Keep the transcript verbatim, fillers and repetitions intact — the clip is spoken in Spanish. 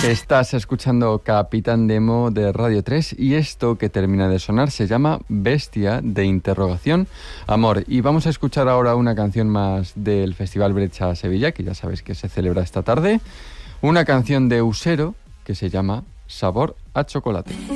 Estás escuchando Capitán Demo de Radio tres y esto que termina de sonar se llama Bestia de interrogación amor. Y vamos a escuchar ahora una canción más del Festival Brecha Sevilla, que ya sabéis que se celebra esta tarde. Una canción de Usero que se llama Sabor a chocolate.